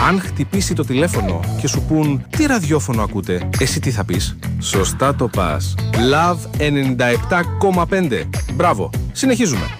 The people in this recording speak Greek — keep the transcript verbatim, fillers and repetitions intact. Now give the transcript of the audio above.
Αν χτυπήσει το τηλέφωνο και σου πουν τι ραδιόφωνο ακούτε, εσύ τι θα πεις? Σωστά το πας. Love ενενήντα επτά κόμμα πέντε. Μπράβο. Συνεχίζουμε.